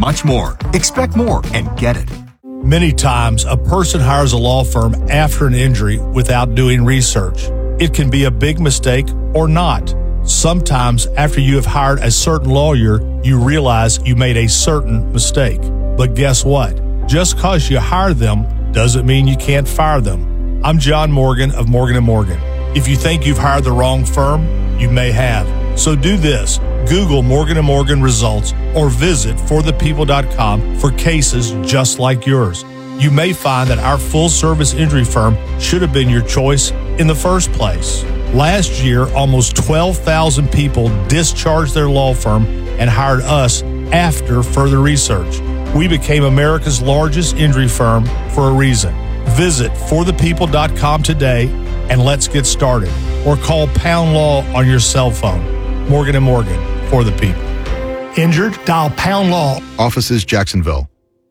much more. Expect more and get it. Many times, a person hires a law firm after an injury without doing research. It can be a big mistake or not. Sometimes, after you have hired a certain lawyer, you realize you made a certain mistake. But guess what? Just because you hire them doesn't mean you can't fire them. I'm John Morgan of Morgan & Morgan. If you think you've hired the wrong firm, you may have. So do this. Google Morgan & Morgan results or visit forthepeople.com for cases just like yours. You may find that our full-service injury firm should have been your choice in the first place. Last year, almost 12,000 people discharged their law firm and hired us after further research. We became America's largest injury firm for a reason. Visit forthepeople.com today and let's get started. Or call Pound Law on your cell phone. Morgan & Morgan, for the people. Injured? Dial Pound Law. Offices, Jacksonville.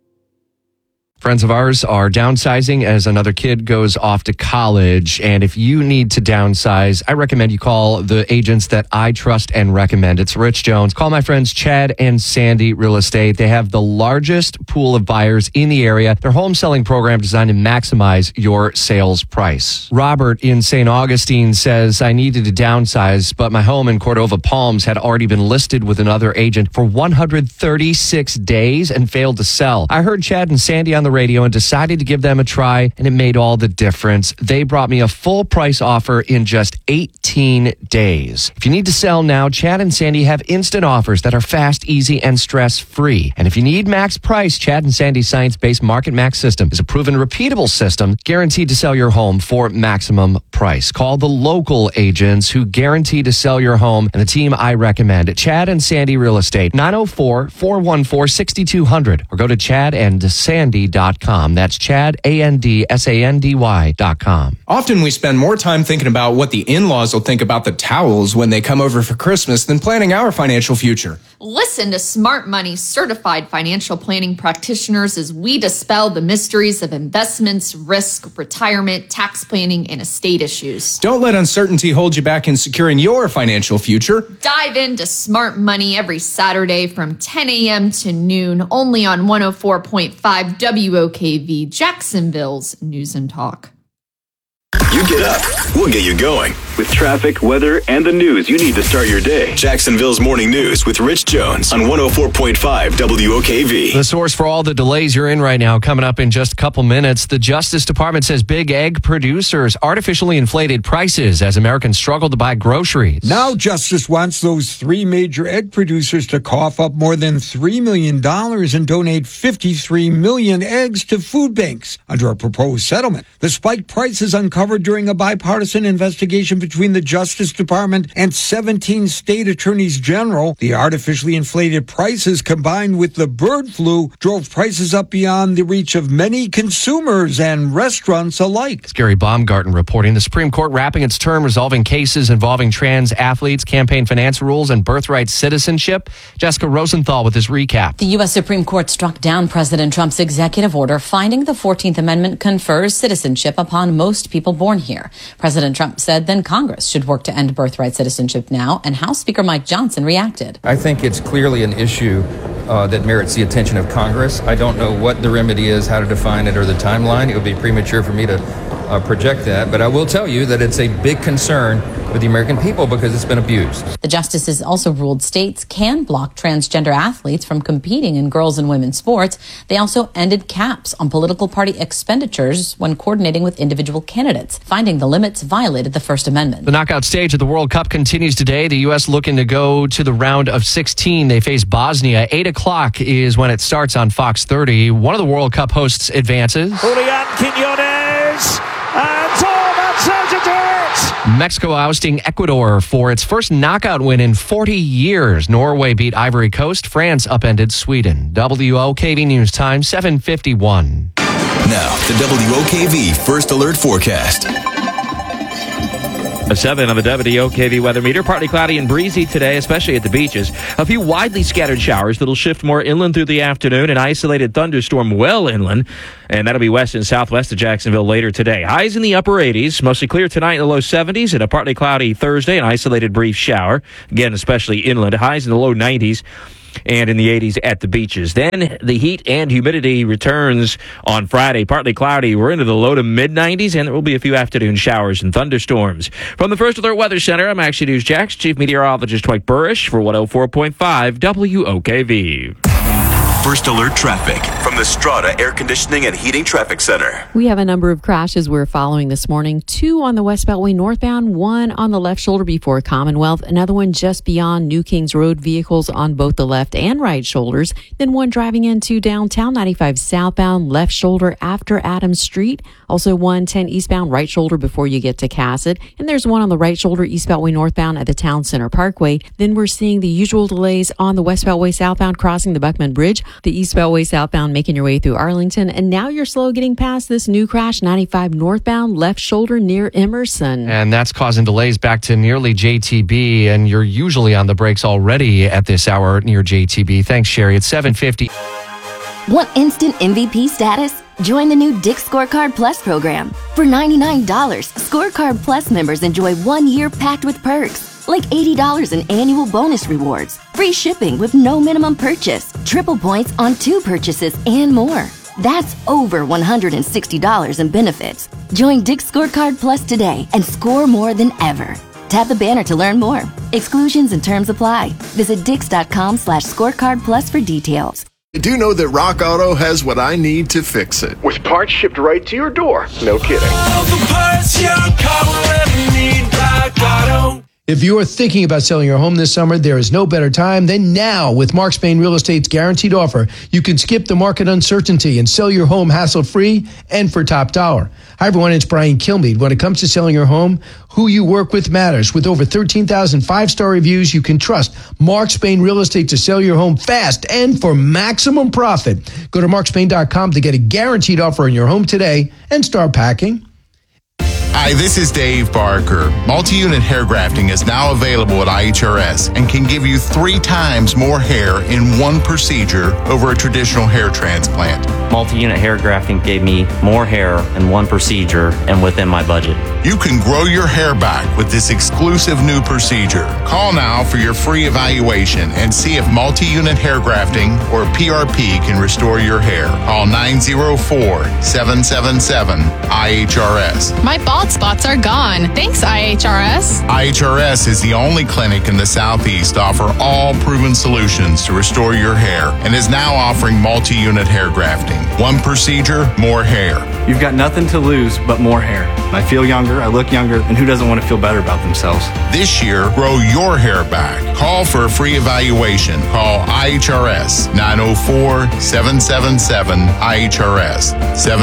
Friends of ours are downsizing as another kid goes off to college. And if you need to downsize, I recommend you call the agents that I trust and recommend. It's Rich Jones. Call my friends Chad and Sandy Real Estate. They have the largest pool of buyers in the area. Their home selling program designed to maximize your sales price. Robert in St. Augustine says, I needed to downsize, but my home in Cordova Palms had already been listed with another agent for 136 days and failed to sell. I heard Chad and Sandy on the radio and decided to give them a try, and it made all the difference. They brought me a full price offer in just 18 days. If you need to sell now, Chad and Sandy have instant offers that are fast, easy, and stress-free. And if you need max price, Chad and Sandy's science-based Market Max system is a proven, repeatable system guaranteed to sell your home for maximum price. Call the local agents who guarantee to sell your home and the team I recommend at Chad and Sandy Real Estate, 904-414-6200, or go to chadandsandy.com. That's Chad, ANDSANDY.com. Often we spend more time thinking about what the in-laws will think about the towels when they come over for Christmas than planning our financial future. Listen to Smart Money certified financial planning practitioners as we dispel the mysteries of investments, risk, retirement, tax planning, and estate issues. Don't let uncertainty hold you back in securing your financial future. Dive into Smart Money every Saturday from 10 a.m. to noon, only on 104.5 WOKV, Jacksonville's News and Talk. You get up, we'll get you going. With traffic, weather, and the news you need to start your day. Jacksonville's Morning News with Rich Jones on 104.5 WOKV. The source for all the delays you're in right now, coming up in just a couple minutes. The Justice Department says big egg producers artificially inflated prices as Americans struggle to buy groceries. Now Justice wants those three major egg producers to cough up more than $3 million and donate 53 million eggs to food banks under a proposed settlement. The spiked prices uncovered during a bipartisan investigation between the Justice Department and 17 state attorneys general. The artificially inflated prices combined with the bird flu drove prices up beyond the reach of many consumers and restaurants alike. Gary Baumgarten reporting the Supreme Court wrapping its term resolving cases involving trans athletes, campaign finance rules, and birthright citizenship. Jessica Rosenthal with this recap. The U.S. Supreme Court struck down President Trump's executive order finding the 14th Amendment confers citizenship upon most people born here. President Trump said then Congress should work to end birthright citizenship now, and House Speaker Mike Johnson reacted. I think it's clearly an issue that merits the attention of Congress. I don't know what the remedy is, how to define it, or the timeline. It would be premature for me to project that, but I will tell you that it's a big concern with the American people because it's been abused. The justices also ruled states can block transgender athletes from competing in girls' and women's sports. They also ended caps on political party expenditures when coordinating with individual candidates, finding the limits violated the First Amendment. The knockout stage of the World Cup continues today. The U.S. looking to go to the round of 16. They face Bosnia. 8 o'clock is when it starts on Fox 30. One of the World Cup hosts advances. Julian Quiñones, and that's how to do it! Mexico ousting Ecuador for its first knockout win in 40 years. Norway beat Ivory Coast. France upended Sweden. WOKV News Time, 7:51. Now, the WOKV First Alert Forecast. A 7 on the WOKV weather meter. Partly cloudy and breezy today, especially at the beaches. A few widely scattered showers that'll shift more inland through the afternoon. An isolated thunderstorm well inland. And that'll be west and southwest of Jacksonville later today. Highs in the upper 80s. Mostly clear tonight in the low 70s. And a partly cloudy Thursday. An isolated brief shower. Again, especially inland. Highs in the low 90s. and in the 80s at the beaches. Then the heat and humidity returns on Friday. Partly cloudy. We're into the low to mid-90s, and there will be a few afternoon showers and thunderstorms. From the First Alert Weather Center, I'm Action News Jax Chief Meteorologist Dwight Burrish for 104.5 WOKV. First Alert Traffic from the Strata Air Conditioning and Heating Traffic Center. We have a number of crashes we're following this morning. 2 on the West Beltway northbound, 1 on the left shoulder before Commonwealth, another one just beyond New Kings Road, vehicles on both the left and right shoulders. Then one driving into downtown 95 southbound, left shoulder after Adams Street. Also 110 eastbound, right shoulder before you get to Cassett. And there's one on the right shoulder, East Beltway northbound at the Town Center Parkway. Then we're seeing the usual delays on the West Beltway southbound crossing the Buckman Bridge. The East Beltway southbound making your way through Arlington. And now you're slow getting past this new crash, 95 northbound, left shoulder near Emerson. And that's causing delays back to nearly JTB. And you're usually on the brakes already at this hour near JTB. Thanks, Sherry. It's 7:50. Want instant MVP status? Join the new Dick's Scorecard Plus program. For $99, Scorecard Plus members enjoy 1 year packed with perks, like $80 in annual bonus rewards, free shipping with no minimum purchase, triple points on 2 purchases, and more. That's over $160 in benefits. Join Dick's Scorecard Plus today and score more than ever. Tap the banner to learn more. Exclusions and terms apply. Visit dix.com/scorecard plus for details. I do know that Rock Auto has what I need to fix it. With parts shipped right to your door. No kidding. All the parts your car will ever need, Rock Auto. If you are thinking about selling your home this summer, there is no better time than now. With Mark Spain Real Estate's guaranteed offer, you can skip the market uncertainty and sell your home hassle-free and for top dollar. Hi, everyone. It's Brian Kilmeade. When it comes to selling your home, who you work with matters. With over 13,000 five-star reviews, you can trust Mark Spain Real Estate to sell your home fast and for maximum profit. Go to markspain.com to get a guaranteed offer on your home today and start packing. Hi, this is Dave Barker. Multi-unit hair grafting is now available at IHRS and can give you 3 times more hair in one procedure over a traditional hair transplant. Multi-unit hair grafting gave me more hair in one procedure and within my budget. You can grow your hair back with this exclusive new procedure. Call now for your free evaluation and see if multi-unit hair grafting or PRP can restore your hair. Call 904-777-IHRS. My bald spots are gone. Thanks, IHRS. IHRS is the only clinic in the Southeast to offer all proven solutions to restore your hair and is now offering multi-unit hair grafting. One procedure, more hair. You've got nothing to lose but more hair. I feel younger, I look younger, and who doesn't want to feel better about themselves? This year, grow your hair back. Call for a free evaluation. Call IHRS 904-777-IHRS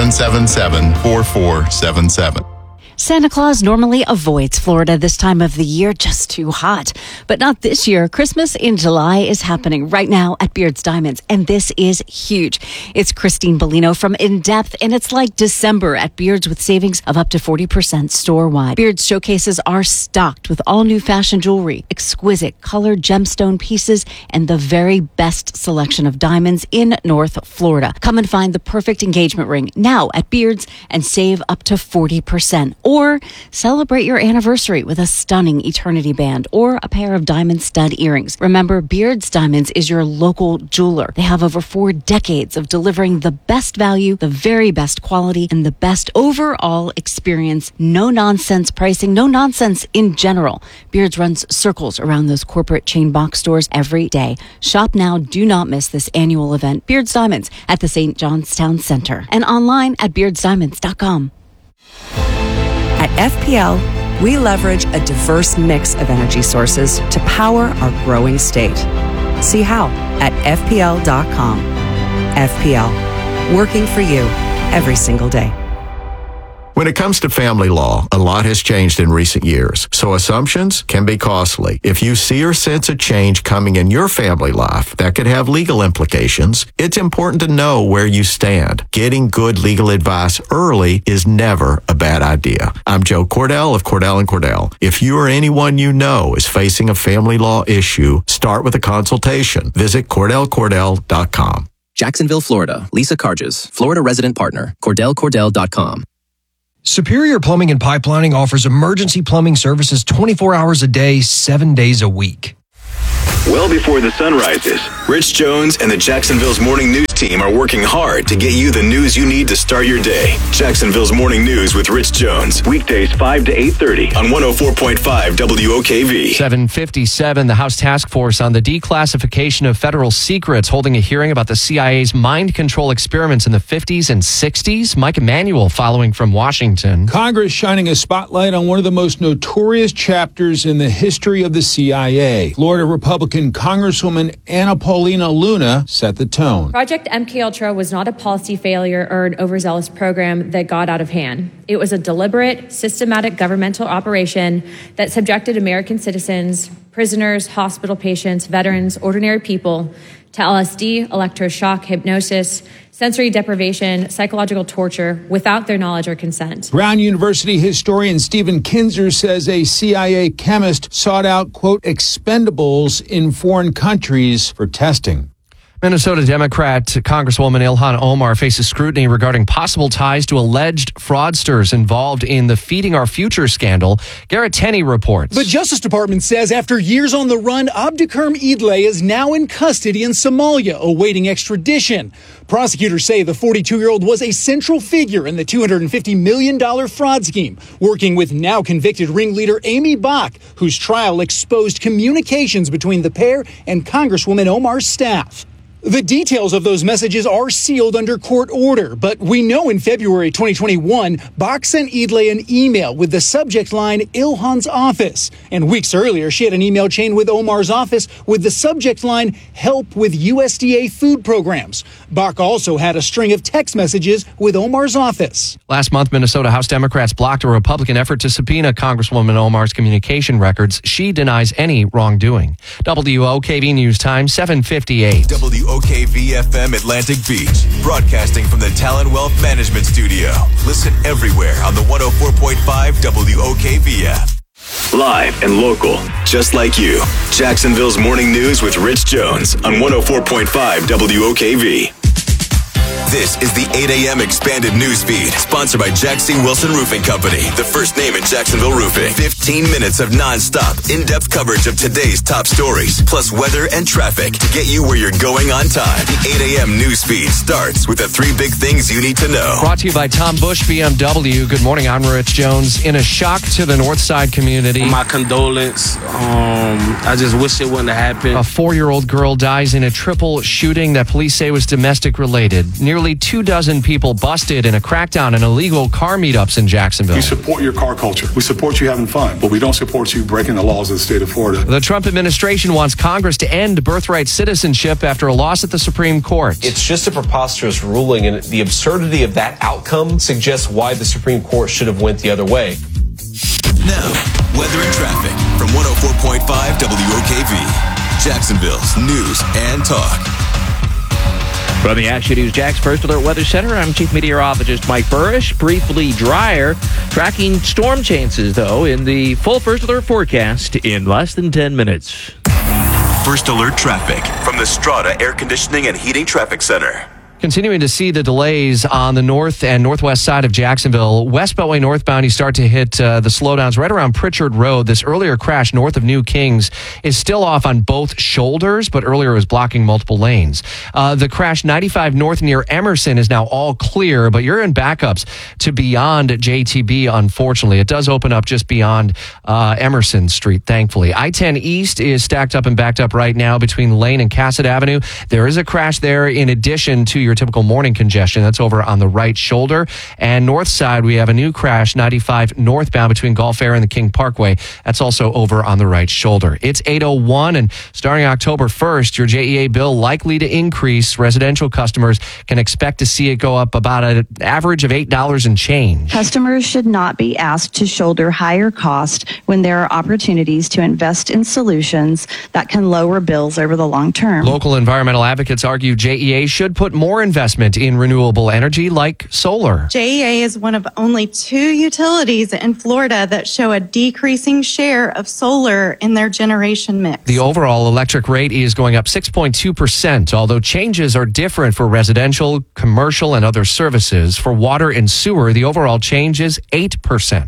777-4477. Santa Claus normally avoids Florida this time of the year, just too hot. But not this year. Christmas in July is happening right now at Beard's Diamonds, and this is huge. It's Christine Bellino from In Depth, and it's like December at Beard's with savings of up to 40% store-wide. Beard's showcases are stocked with all new fashion jewelry, exquisite colored gemstone pieces, and the very best selection of diamonds in North Florida. Come and find the perfect engagement ring now at Beard's and save up to 40%. Or celebrate your anniversary with a stunning eternity band or a pair of diamond stud earrings. Remember, Beard's Diamonds is your local jeweler. They have over 4 decades of delivering the best value, the very best quality, and the best overall experience. No nonsense pricing, no nonsense in general. Beard's runs circles around those corporate chain box stores every day. Shop now. Do not miss this annual event. Beard's Diamonds at the St. John's Town Center and online at beardsdiamonds.com. At FPL, we leverage a diverse mix of energy sources to power our growing state. See how at FPL.com. FPL, working for you every single day. When it comes to family law, a lot has changed in recent years, so assumptions can be costly. If you see or sense a change coming in your family life that could have legal implications, it's important to know where you stand. Getting good legal advice early is never a bad idea. I'm Joe Cordell of Cordell & Cordell. If you or anyone you know is facing a family law issue, start with a consultation. Visit CordellCordell.com. Jacksonville, Florida. Lisa Carges, Florida resident partner. CordellCordell.com. Superior Plumbing and Pipelining offers emergency plumbing services 24 hours a day, 7 days a week. well before the sun rises. Rich Jones and the Jacksonville's Morning News team are working hard to get you the news you need to start your day. Jacksonville's Morning News with Rich Jones. Weekdays 5 to 8:30 on 104.5 WOKV. 7:57, the House Task Force on the Declassification of Federal Secrets holding a hearing about the CIA's mind control experiments in the 50s and 60s. Mike Emanuel following from Washington. Congress shining a spotlight on one of the most notorious chapters in the history of the CIA. Florida Republican Congresswoman Anna Paulina Luna set the tone. Project MKUltra was not a policy failure or an overzealous program that got out of hand. It was a deliberate, systematic governmental operation that subjected American citizens, prisoners, hospital patients, veterans, ordinary people to LSD, electroshock, hypnosis, sensory deprivation, psychological torture without their knowledge or consent. Brown University historian Stephen Kinzer says a CIA chemist sought out, quote, expendables in foreign countries for testing. Minnesota Democrat Congresswoman Ilhan Omar faces scrutiny regarding possible ties to alleged fraudsters involved in the Feeding Our Future scandal. Garrett Tenney reports. The Justice Department says after years on the run, Abdulkarim Idlay is now in custody in Somalia, awaiting extradition. Prosecutors say the 42-year-old was a central figure in the $250 million fraud scheme, working with now convicted ringleader Amy Bach, whose trial exposed communications between the pair and Congresswoman Omar's staff. The details of those messages are sealed under court order, but we know in February 2021, Bach sent Idlay an email with the subject line, Ilhan's office. And weeks earlier, she had an email chain with Omar's office with the subject line, help with USDA food programs. Bach also had a string of text messages with Omar's office. Last month, Minnesota House Democrats blocked a Republican effort to subpoena Congresswoman Omar's communication records. She denies any wrongdoing. WOKV News Time, 7:58. WOKV-FM Atlantic Beach, broadcasting from the Talon Wealth Management Studio. Listen everywhere on the 104.5 WOKV app. Live and local, just like you. Jacksonville's Morning News with Rich Jones on 104.5 WOKV. This is the 8 a.m. expanded news feed, sponsored by Jack C. Wilson Roofing Company, the first name in Jacksonville roofing. 15 minutes of nonstop, in-depth coverage of today's top stories, plus weather and traffic to get you where you're going on time. The 8 a.m. news feed starts with the 3 big things you need to know. Brought to you by Tom Bush BMW. Good morning, I'm Rich Jones. In a shock to the Northside community. My condolence. I just wish it wouldn't have happened. A 4-year-old girl dies in a triple shooting that police say was domestic related. Nearly 24 people busted in a crackdown on illegal car meetups in Jacksonville. We support your car culture. We support you having fun, but we don't support you breaking the laws of the state of Florida. The Trump administration wants Congress to end birthright citizenship after a loss at the Supreme Court. It's just a preposterous ruling, and the absurdity of that outcome suggests why the Supreme Court should have went the other way. Now, weather and traffic from 104.5 WOKV, Jacksonville's news and talk. From the Action News Jax First Alert Weather Center, I'm Chief Meteorologist Mike Burrish. Briefly drier, tracking storm chances, though, in the full First Alert forecast in less than 10 minutes. First Alert traffic from the Strata Air Conditioning and Heating Traffic Center. Continuing to see the delays on the north and northwest side of Jacksonville. West Beltway northbound, you start to hit the slowdowns right around Pritchard Road. This earlier crash north of New Kings is still off on both shoulders, but earlier was blocking multiple lanes. The crash 95 north near Emerson is now all clear, but you're in backups to beyond JTB, unfortunately. It does open up just beyond Emerson Street, thankfully. I-10 East is stacked up and backed up right now between Lane and Cassett Avenue. There is a crash there in addition to your typical morning congestion. That's over on the right shoulder. And north side, we have a new crash, 95 northbound between Gulf Air and the King Parkway. That's also over on the right shoulder. It's 8:01, and starting October 1st, your JEA bill likely to increase. Residential customers can expect to see it go up about an average of $8 and change. Customers should not be asked to shoulder higher cost when there are opportunities to invest in solutions that can lower bills over the long term. Local environmental advocates argue JEA should put more investment in renewable energy like solar. JEA is one of only 2 utilities in Florida that show a decreasing share of solar in their generation mix. The overall electric rate is going up 6.2%, although changes are different for residential, commercial, and other services. For water and sewer, the overall change is 8%.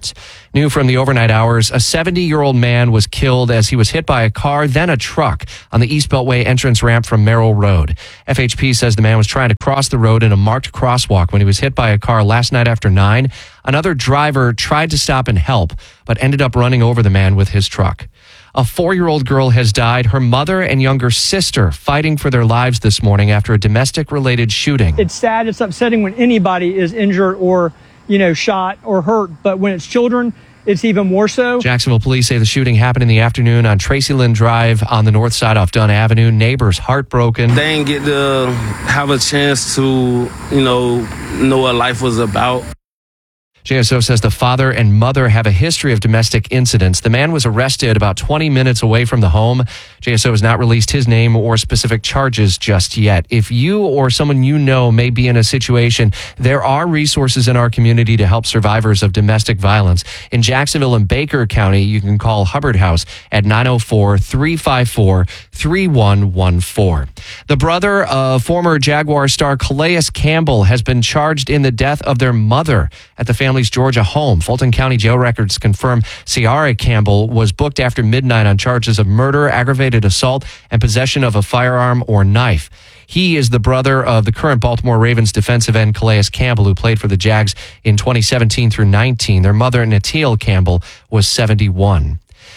New from the overnight hours, a 70-year-old man was killed as he was hit by a car, then a truck on the East Beltway entrance ramp from Merrill Road. FHP says the man was trying to cross the road in a marked crosswalk when he was hit by a car last night after 9. Another driver tried to stop and help, but ended up running over the man with his truck. A 4-year-old girl has died, her mother and younger sister fighting for their lives this morning after a domestic-related shooting. It's sad, it's upsetting when anybody is injured or, shot or hurt, but when it's children, it's even more so. Jacksonville police say the shooting happened in the afternoon on Tracy Lynn Drive on the north side off Dunn Avenue. Neighbors heartbroken. They didn't get to have a chance to, know what life was about. JSO says the father and mother have a history of domestic incidents. The man was arrested about 20 minutes away from the home. JSO has not released his name or specific charges just yet. If you or someone you know may be in a situation, there are resources in our community to help survivors of domestic violence. In Jacksonville and Baker County, you can call Hubbard House at 904-354-3114. The brother of former Jaguar star Calais Campbell has been charged in the death of their mother at the family's Georgia home. Fulton County jail records confirm Ciara Campbell was booked after midnight on charges of murder, aggravated assault, and possession of a firearm or knife. He is the brother of the current Baltimore Ravens defensive end Calais Campbell, who played for the Jags in 2017 through 19. Their mother, Natil Campbell, was 71.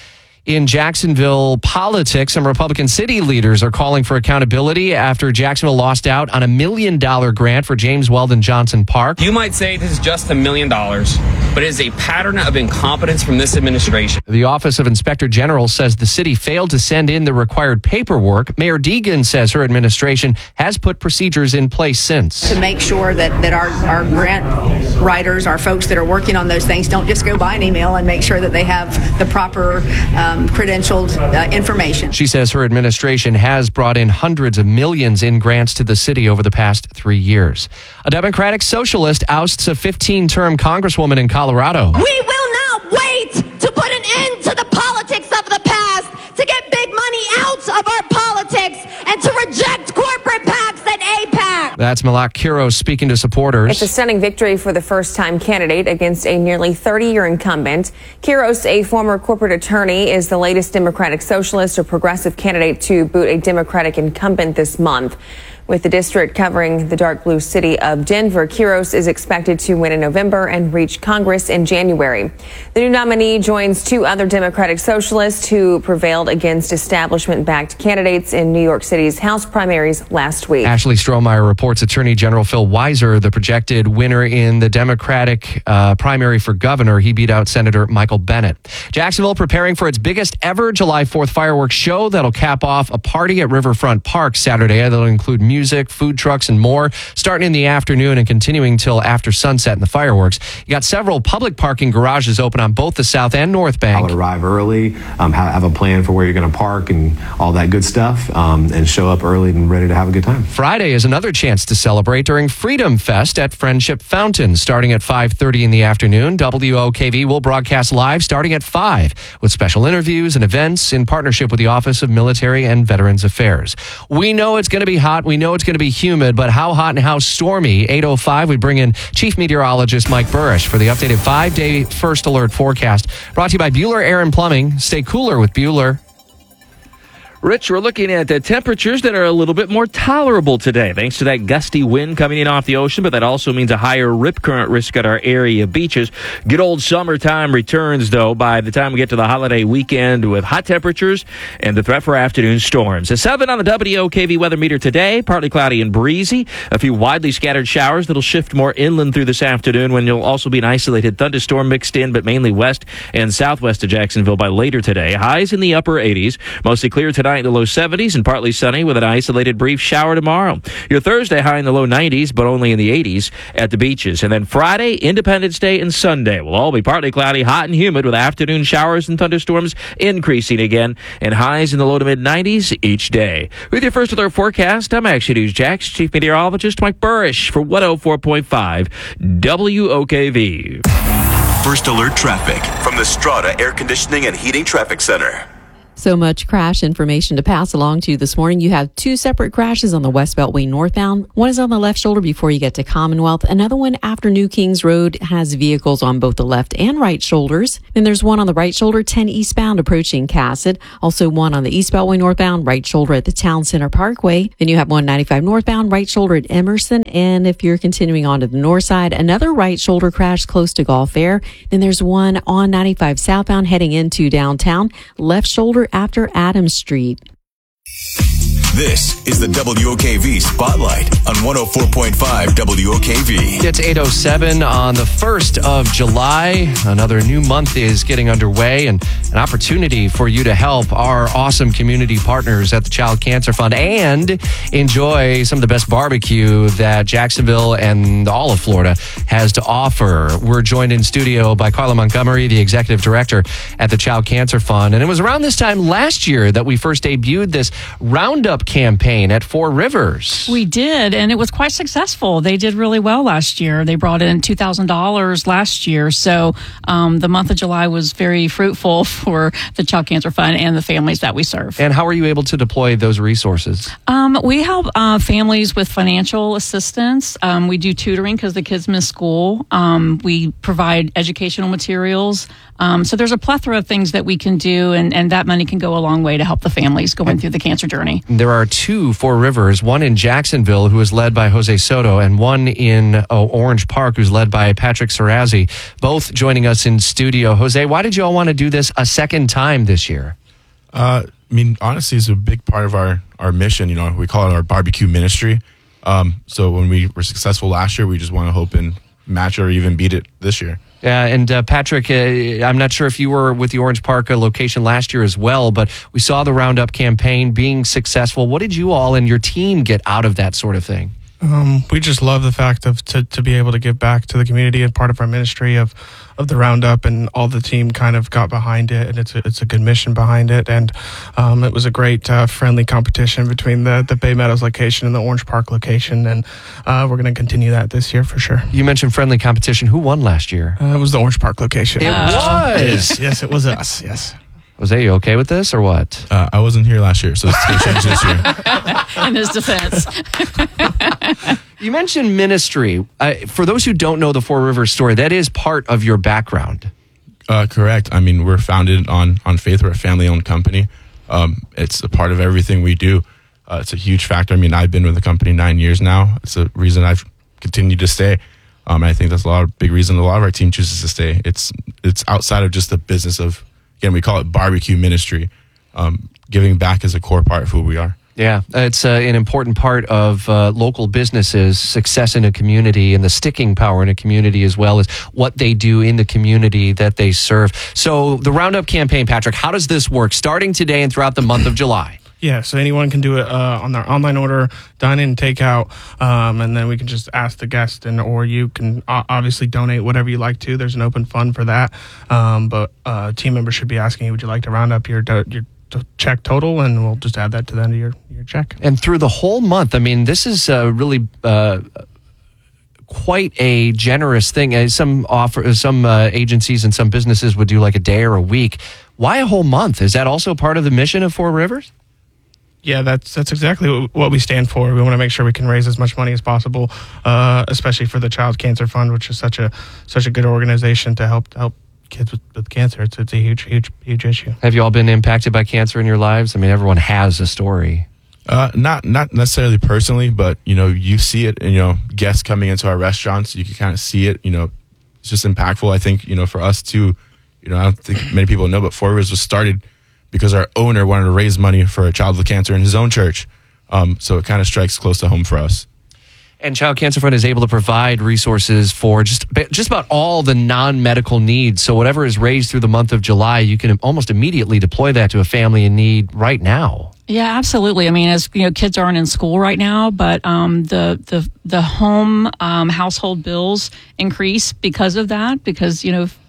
In Jacksonville politics, some Republican city leaders are calling for accountability after Jacksonville lost out on $1 million grant for James Weldon Johnson Park. You might say this is just $1 million, but it is a pattern of incompetence from this administration. The Office of Inspector General says the city failed to send in the required paperwork. Mayor Deegan says her administration has put procedures in place since. To make sure that our grant writers, our folks that are working on those things, don't just go by an email and make sure that they have the proper credentialed information. She says her administration has brought in hundreds of millions in grants to the city over the past 3 years. A Democratic socialist ousts a 15-term congresswoman in Colorado. We will not wait to put an end to the politics of the past, to get big money out of our politics, and to reject corporate PACs and AIPAC. That's Malak Quiros speaking to supporters. It's a stunning victory for the first-time candidate against a nearly 30-year incumbent. Quiros, a former corporate attorney, is the latest Democratic socialist or progressive candidate to boot a Democratic incumbent this month. With the district covering the dark blue city of Denver, Quiros is expected to win in November and reach Congress in January. The new nominee joins 2 other Democratic socialists who prevailed against establishment-backed candidates in New York City's House primaries last week. Ashley Strohmeyer reports Attorney General Phil Weiser, the projected winner in the Democratic primary for governor. He beat out Senator Michael Bennet. Jacksonville preparing for its biggest ever July 4th fireworks show that'll cap off a party at Riverfront Park Saturday. That'll include music, food trucks, and more, starting in the afternoon and continuing till after sunset in the fireworks. You got several public parking garages open on both the south and north bank. I would arrive early, have a plan for where you're going to park and all that good stuff, and show up early and ready to have a good time. Friday is another chance to celebrate during Freedom Fest at Friendship Fountain, starting at 5:30 in the afternoon. WOKV will broadcast live starting at 5 with special interviews and events in partnership with the Office of Military and Veterans Affairs. We know it's going to be hot. We know it's going to be humid, but how hot and how stormy? 8:05, we bring in Chief Meteorologist Mike Burrish for the updated 5-day first alert forecast. Brought to you by Bueller Air and Plumbing. Stay cooler with Bueller. Rich, we're looking at the temperatures that are a little bit more tolerable today, thanks to that gusty wind coming in off the ocean, but that also means a higher rip current risk at our area beaches. Good old summertime returns, though, by the time we get to the holiday weekend with hot temperatures and the threat for afternoon storms. A 7 on the WOKV weather meter today, partly cloudy and breezy. A few widely scattered showers that'll shift more inland through this afternoon, when you'll also be an isolated thunderstorm mixed in, but mainly west and southwest of Jacksonville by later today. Highs in the upper 80s, mostly clear tonight in the low 70s and partly sunny with an isolated brief shower tomorrow. Your Thursday high in the low 90s, but only in the 80s at the beaches. And then Friday, Independence Day, and Sunday will all be partly cloudy, hot and humid with afternoon showers and thunderstorms increasing again, and highs in the low to mid 90s each day. With your first alert forecast, I'm Action News Jax Chief Meteorologist Mike Burrish for 104.5 WOKV. First alert traffic from the Strata Air Conditioning and Heating Traffic Center. So much crash information to pass along to you this morning. You have two separate crashes on the West Beltway northbound. One is on the left shoulder before you get to Commonwealth. Another one after New Kings Road has vehicles on both the left and right shoulders. Then there's one on the right shoulder, 10 eastbound approaching Cassett. Also one on the East Beltway northbound, right shoulder at the Town Center Parkway. Then you have 195 northbound, right shoulder at Emerson. And if you're continuing on to the north side, another right shoulder crash close to Gulf Fair. Then there's one on 95 southbound heading into downtown, left shoulder after Adams Street. This is the WOKV Spotlight on 104.5 WOKV. It's 8:07 on the 1st of July. Another new month is getting underway, and an opportunity for you to help our awesome community partners at the Child Cancer Fund and enjoy some of the best barbecue that Jacksonville and all of Florida has to offer. We're joined in studio by Carla Montgomery, the executive director at the Child Cancer Fund. And it was around this time last year that we first debuted this Roundup campaign at Four Rivers. We did, and it was quite successful. They did really well last year. They brought in $2,000 last year. So the month of July was very fruitful for the Child Cancer Fund and the families that we serve. And how are you able to deploy those resources? We help families with financial assistance. We do tutoring because the kids miss school. We provide educational materials. So there's a plethora of things that we can do, and that money can go a long way to help the families going through the cancer journey. There are two Four Rivers, one in Jacksonville, who is led by Jose Soto, and one in Orange Park, who's led by Patrick Sarazzi, both joining us in studio. Jose, why did you all want to do this a second time this year? Honestly, it's a big part of our mission. You know, we call it our barbecue ministry. So when we were successful last year, we just want to hope and match or even beat it this year. And Patrick, I'm not sure if you were with the Orange Park location last year as well, but we saw the Roundup campaign being successful. What did you all and your team get out of that sort of thing? We just love the fact of to be able to give back to the community and part of our ministry of the Roundup, and all the team kind of got behind it, and it's a good mission behind it. And it was a great friendly competition between the Bay Meadows location and the Orange Park location, and we're going to continue that this year for sure. You mentioned friendly competition. Who won last year? It was the Orange Park location. It was? Yes, it was us, yes. Jose, you okay with this or what? I wasn't here last year, so it's going to change this year. In his defense. You mentioned ministry. For those who don't know the Four Rivers story, that is part of your background. Correct. I mean, we're founded on faith. We're a family-owned company. It's a part of everything we do. It's a huge factor. I mean, I've been with the company 9 years now. It's a reason I've continued to stay. And I think that's a big reason a lot of our team chooses to stay. It's outside of just the business of, again, we call it barbecue ministry. Giving back is a core part of who we are. Yeah, it's an important part of local businesses, success in a community, and the sticking power in a community, as well as what they do in the community that they serve. So the Roundup campaign, Patrick, how does this work starting today and throughout the month of July? Yeah, so anyone can do it on their online order, dine-in, takeout, and then we can just ask the guest, or you can obviously donate whatever you like to. There's an open fund for that, but team members should be asking you, would you like to round up your check total, and we'll just add that to the end of your check. And through the whole month, I mean, this is really quite a generous thing. Some agencies and some businesses would do like a day or a week. Why a whole month? Is that also part of the mission of Four Rivers? Yeah, that's exactly what we stand for. We want to make sure we can raise as much money as possible, especially for the Child Cancer Fund, which is such a good organization to help kids with cancer. It's a huge issue. Have you all been impacted by cancer in your lives? I mean, everyone has a story. Not necessarily personally, but you see it. Guests coming into our restaurants, you can kind of see it. It's just impactful. I think for us too. I don't think many people know, but Four Rivers was started because our owner wanted to raise money for a child with cancer in his own church. So it kind of strikes close to home for us. And Child Cancer Fund is able to provide resources for just about all the non-medical needs. So whatever is raised through the month of July, you can almost immediately deploy that to a family in need right now. Yeah, absolutely. I mean, as kids aren't in school right now, but the home household bills increase because of that. Because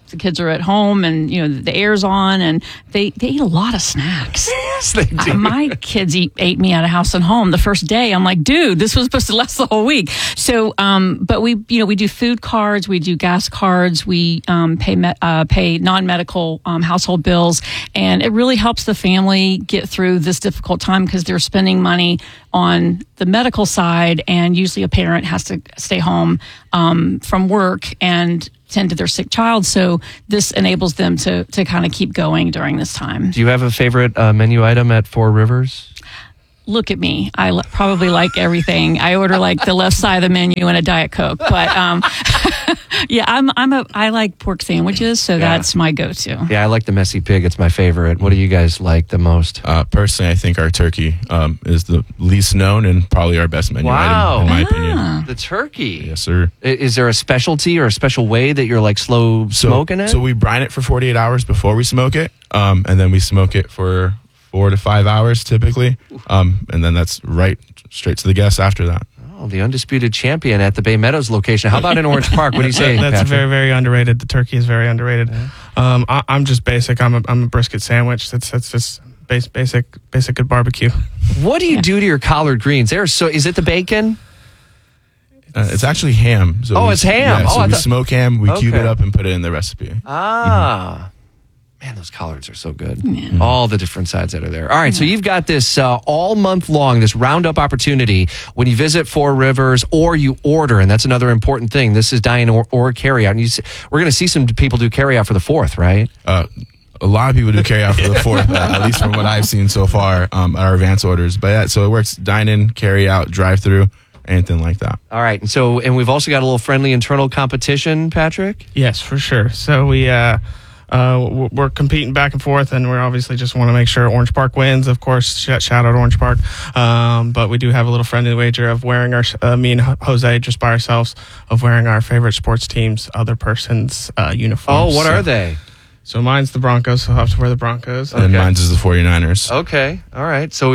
the kids are at home and, the air's on, and they eat a lot of snacks. Yes, they do. My kids ate me out of house and home the first day. I'm like, dude, this was supposed to last the whole week. So, but we do food cards, we do gas cards, we pay non-medical household bills, and it really helps the family get through this difficult time because they're spending money on the medical side, and usually a parent has to stay home from work and tend to their sick child. So this enables them to kind of keep going during this time. Do you have a favorite menu item at Four Rivers? Look at me. I probably like everything. I order like the left side of the menu and a Diet Coke. But yeah, I like pork sandwiches, so that's my go-to. Yeah, I like the messy pig. It's my favorite. What do you guys like the most? Personally, I think our turkey is the least known and probably our best menu item, in my opinion. The turkey. Yes, sir. Is there a specialty or a special way that you're like slow smoking it? So we brine it for 48 hours before we smoke it, and then we smoke it for 4 to 5 hours typically, and then that's straight to the guests after that. Oh, the undisputed champion at the Bay Meadows location. How about in Orange Park? What do you say, That's Patrick? very, very underrated. The turkey is very underrated. I'm just basic. I'm a brisket sandwich. That's just basic good barbecue. What do you do to your collard greens? Is it the bacon? It's actually ham. So it's ham. Yeah, so we smoke ham, we cube it up and put it in the recipe. Man, those collards are so good. Yeah. All the different sides that are there. All right, so you've got this all month long, this roundup opportunity when you visit Four Rivers or you order, and that's another important thing. This is dine or carry out. And we're going to see some people do carry out for the 4th, right? A lot of people do carry out for the 4th, at least from what I've seen so far at our advance orders. But yeah, so it works dine in, carry out, drive through, anything like that. All right, and we've also got a little friendly internal competition, Patrick? Yes, for sure. So we're competing back and forth, and we're obviously just want to make sure Orange Park wins. Of course, shout out Orange Park. But we do have a little friendly wager of wearing me and Jose just by ourselves, of wearing our favorite sports team's other person's uniforms. Oh, what are they? So mine's the Broncos, so I'll have to wear the Broncos. And mine's is the 49ers. Okay. All right. So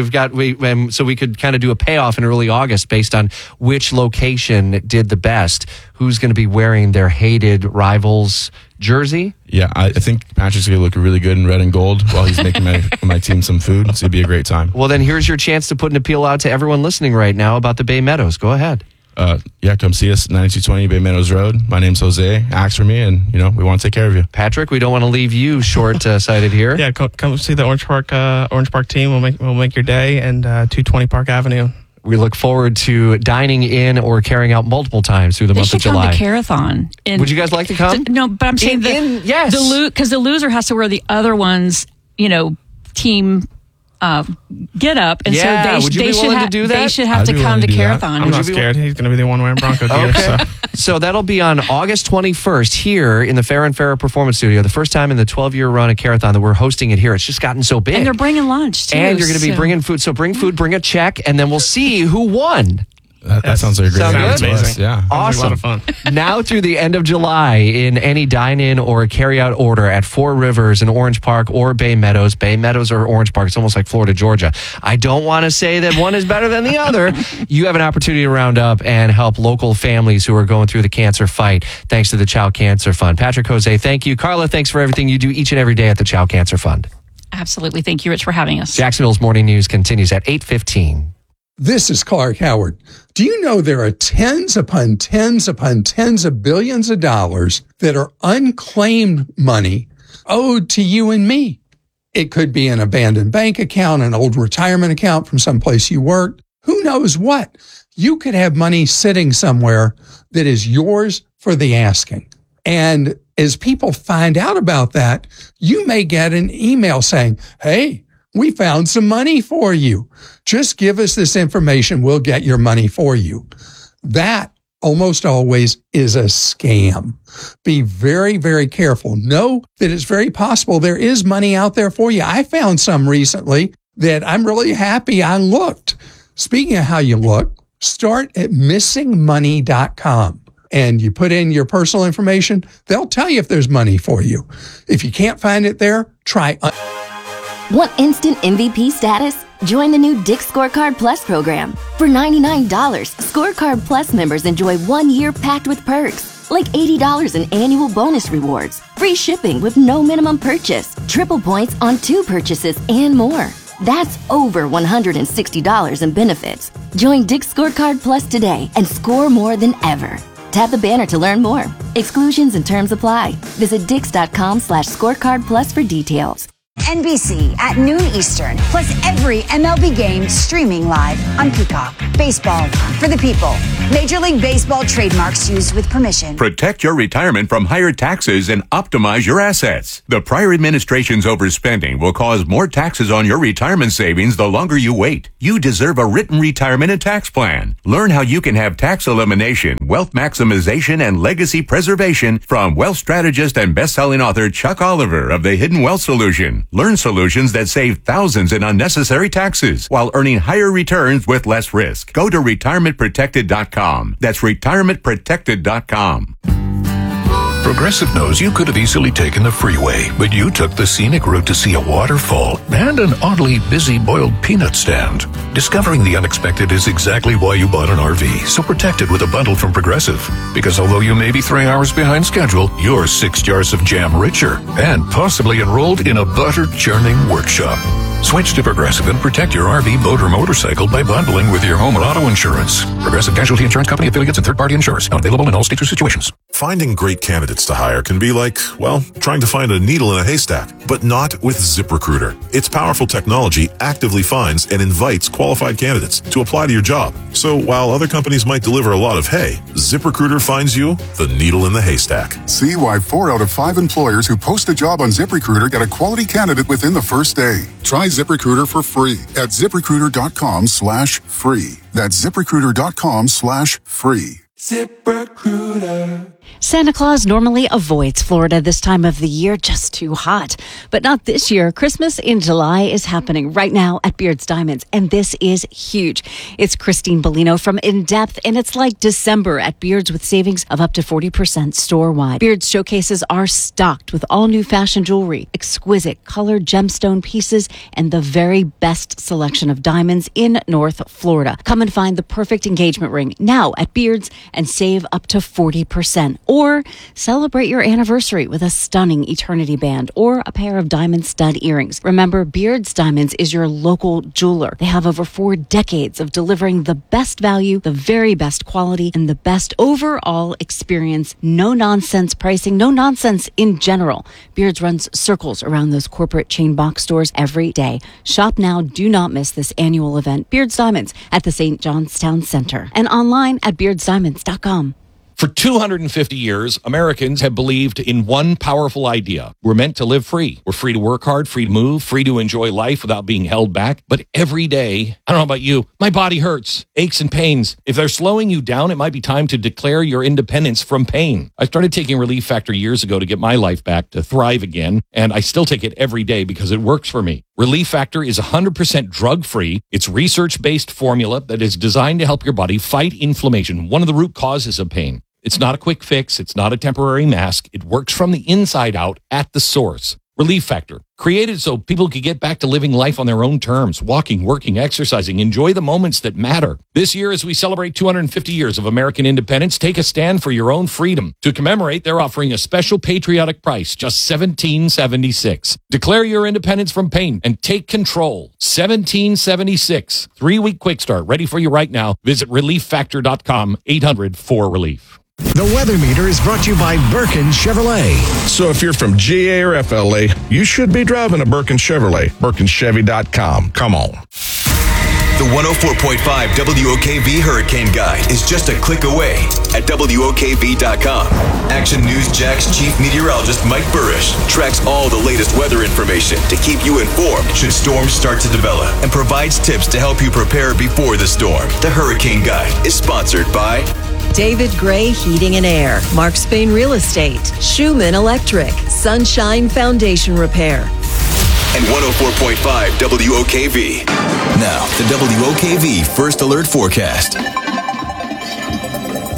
we could kind of do a payoff in early August based on which location did the best. Who's going to be wearing their hated rivals jersey? Yeah, I think Patrick's going to look really good in red and gold while he's making my team some food. So it'd be a great time. Well, then here's your chance to put an appeal out to everyone listening right now about the Bay Meadows. Go ahead. Come see us, 9220 Bay Meadows Road. My name's Jose. Ask for me, and we want to take care of you. Patrick, we don't want to leave you short-sighted here. Yeah, come see the Orange Park team. We'll make your day, and 220 Park Avenue. We look forward to dining in or carrying out multiple times through the month of July. They should come to Carathon. Would you guys like to come? No, but I'm saying yes, because the loser has to wear the other one's, team get up, and so would you be willing to do that? They should have to come to Carathon. I'm not scared. He's going to be the one wearing Bronco gear. Okay. So that'll be on August 21st here in the Farrah and Farrah Performance Studio. The first time in the 12-year run of Carathon that we're hosting it here. It's just gotten so big. And they're bringing lunch, too. And you're going to be bringing food. So bring food, bring a check, and then we'll see who won. That sounds like a great idea. Amazing. Yeah. Awesome. Like a lot of fun. Now through the end of July, in any dine-in or carry-out order at Four Rivers in Orange Park or Bay Meadows or Orange Park, it's almost like Florida, Georgia. I don't want to say that one is better than the other. You have an opportunity to round up and help local families who are going through the cancer fight, thanks to the Chow Cancer Fund. Patrick, Jose, thank you. Carla, thanks for everything you do each and every day at the Chow Cancer Fund. Absolutely. Thank you, Rich, for having us. Jacksonville's Morning News continues at 8:15. This is Clark Howard. Do you know there are tens upon tens upon tens of billions of dollars that are unclaimed money owed to you and me? It could be an abandoned bank account, an old retirement account from someplace you worked. Who knows what? You could have money sitting somewhere that is yours for the asking. And as people find out about that, you may get an email saying, hey, we found some money for you. Just give us this information. We'll get your money for you. That almost always is a scam. Be very, very careful. Know that it's very possible there is money out there for you. I found some recently that I'm really happy I looked. Speaking of how you look, start at missingmoney.com. And you put in your personal information. They'll tell you if there's money for you. If you can't find it there, try. Want instant MVP status? Join the new Dick's Scorecard Plus program. For $99, Scorecard Plus members enjoy 1 year packed with perks, like $80 in annual bonus rewards, free shipping with no minimum purchase, triple points on 2 purchases, and more. That's over $160 in benefits. Join Dick's Scorecard Plus today and score more than ever. Tap the banner to learn more. Exclusions and terms apply. Visit Dix.com/scorecard plus for details. NBC at noon Eastern, plus every MLB game streaming live on Peacock. Baseball for the people. Major League Baseball trademarks used with permission. Protect your retirement from higher taxes and optimize your assets. The prior administration's overspending will cause more taxes on your retirement savings the longer you wait. You deserve a written retirement and tax plan. Learn how you can have tax elimination, wealth maximization, and legacy preservation from wealth strategist and best-selling author Chuck Oliver of The Hidden Wealth Solution. Learn solutions that save thousands in unnecessary taxes while earning higher returns with less risk. Go to retirementprotected.com. That's retirementprotected.com. Progressive knows you could have easily taken the freeway, but you took the scenic route to see a waterfall and an oddly busy boiled peanut stand. Discovering the unexpected is exactly why you bought an RV, so protect it with a bundle from Progressive. Because although you may be 3 hours behind schedule, you're 6 jars of jam richer and possibly enrolled in a butter churning workshop. Switch to Progressive and protect your RV, boat, or motorcycle by bundling with your home and auto insurance. Progressive Casualty Insurance Company affiliates and third-party insurers. Not available in all states or situations. Finding great candidates to hire can be like, well, trying to find a needle in a haystack, but not with ZipRecruiter. Its powerful technology actively finds and invites qualified candidates to apply to your job. So while other companies might deliver a lot of hay, ZipRecruiter finds you the needle in the haystack. See why 4 out of 5 employers who post a job on ZipRecruiter get a quality candidate within the first day. Try ZipRecruiter for free at ZipRecruiter.com/free. That's ZipRecruiter.com/free. ZipRecruiter. Santa Claus normally avoids Florida this time of the year, just too hot. But not this year. Christmas in July is happening right now at Beard's Diamonds, and this is huge. It's Christine Bellino from In Depth, and it's like December at Beard's with savings of up to 40% store-wide. Beard's showcases are stocked with all new fashion jewelry, exquisite colored gemstone pieces, and the very best selection of diamonds in North Florida. Come and find the perfect engagement ring now at Beard's and save up to 40%. Or celebrate your anniversary with a stunning eternity band or a pair of diamond stud earrings. Remember, Beard's Diamonds is your local jeweler. They have over 4 decades of delivering the best value, the very best quality, and the best overall experience. No nonsense pricing, no nonsense in general. Beard's runs circles around those corporate chain box stores every day. Shop now. Do not miss this annual event. Beard's Diamonds at the St. John's Town Center and online at beardsdiamonds.com. For 250 years, Americans have believed in one powerful idea. We're meant to live free. We're free to work hard, free to move, free to enjoy life without being held back. But every day, I don't know about you, my body hurts, aches and pains. If they're slowing you down, it might be time to declare your independence from pain. I started taking Relief Factor years ago to get my life back, to thrive again, and I still take it every day because it works for me. Relief Factor is 100% drug-free. It's research-based formula that is designed to help your body fight inflammation, one of the root causes of pain. It's not a quick fix. It's not a temporary mask. It works from the inside out at the source. Relief Factor, created so people could get back to living life on their own terms, walking, working, exercising, enjoy the moments that matter. This year, as we celebrate 250 years of American independence, take a stand for your own freedom. To commemorate, they're offering a special patriotic price, just $17.76. Declare your independence from pain and take control. $17.76. 3-week quick start, ready for you right now. Visit ReliefFactor.com, 800-4RELIEF. The Weather Meter is brought to you by Birkin Chevrolet. So if you're from GA or FLA, you should be driving a Birkin Chevrolet. BirkinChevy.com. Come on. The 104.5 WOKV Hurricane Guide is just a click away at WOKV.com. Action News Jack's chief meteorologist Mike Burrish tracks all the latest weather information to keep you informed should storms start to develop and provides tips to help you prepare before the storm. The Hurricane Guide is sponsored by David Gray Heating and Air, Mark Spain Real Estate, Schumann Electric, Sunshine Foundation Repair, and 104.5 WOKV. Now, the WOKV First Alert Forecast.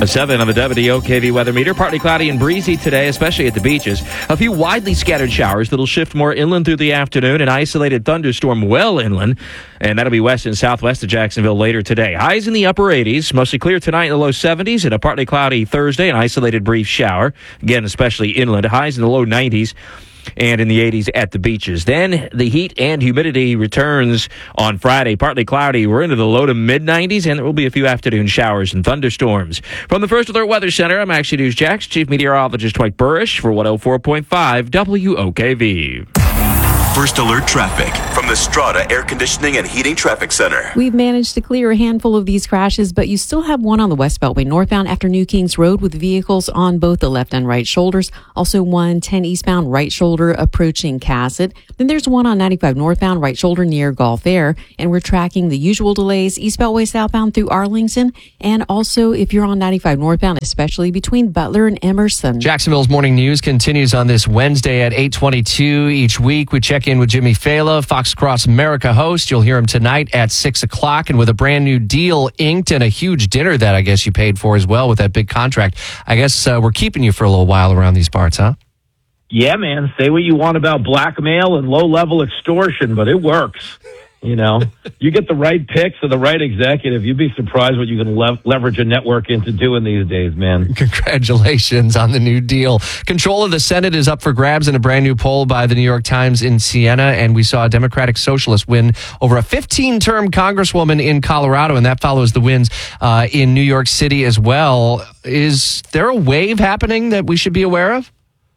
A 7 on the WOKV weather meter. Partly cloudy and breezy today, especially at the beaches. A few widely scattered showers that'll shift more inland through the afternoon. An isolated thunderstorm well inland. And that'll be west and southwest of Jacksonville later today. Highs in the upper 80s. Mostly clear tonight in the low 70s. And a partly cloudy Thursday. An isolated brief shower. Again, especially inland. Highs in the low 90s. And in the 80s at the beaches. Then the heat and humidity returns on Friday. Partly cloudy. We're into the low to mid-90s, and there will be a few afternoon showers and thunderstorms. From the First Alert Weather Center, I'm Action News Jax Chief Meteorologist Dwight Burrish for 104.5 WOKV. First Alert Traffic from the Strata Air Conditioning and Heating Traffic Center. We've managed to clear a handful of these crashes, but you still have one on the West Beltway northbound after New Kings Road with vehicles on both the left and right shoulders. Also 110 eastbound right shoulder approaching Cassett. Then there's one on 95 northbound right shoulder near Gulf Air. And we're tracking the usual delays East Beltway southbound through Arlington. And also if you're on 95 northbound, especially between Butler and Emerson. Jacksonville's Morning News continues on this Wednesday at 8:22 each week. We check in with Jimmy Fela, Fox Cross America host. You'll hear him tonight at 6 o'clock, and with a brand new deal inked and a huge dinner that I guess you paid for as well with that big contract. I guess we're keeping you for a little while around these parts, huh? Yeah, man. Say what you want about blackmail and low-level extortion, but it works. You know, you get the right picks or the right executive, you'd be surprised what you can leverage a network into doing these days, man. Congratulations on the new deal. Control of the Senate is up for grabs in a brand new poll by the New York Times in Siena, and we saw a Democratic Socialist win over a 15-term congresswoman in Colorado, and that follows the wins in New York City as well. Is there a wave happening that we should be aware of?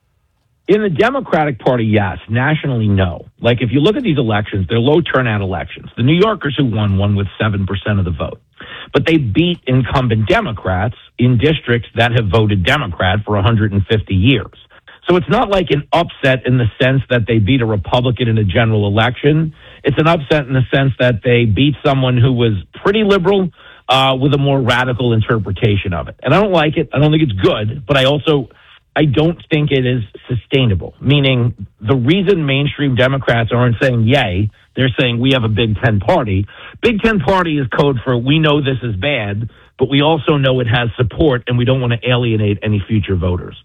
In the Democratic Party, yes. Nationally, no. Like, if you look at these elections, they're low turnout elections. The New Yorkers who won with 7% of the vote. But they beat incumbent Democrats in districts that have voted Democrat for 150 years. So it's not like an upset in the sense that they beat a Republican in a general election. It's an upset in the sense that they beat someone who was pretty liberal with a more radical interpretation of it. And I don't like it. I don't think it's good, but I don't think it is sustainable, meaning the reason mainstream Democrats aren't saying yay, they're saying we have a Big Ten party. Big Ten party is code for we know this is bad, but we also know it has support and we don't want to alienate any future voters.